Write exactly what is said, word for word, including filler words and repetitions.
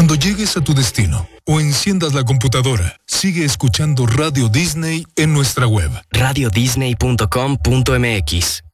Cuando llegues a tu destino o enciendas la computadora, sigue escuchando Radio Disney en nuestra web. radio disney punto com punto m x.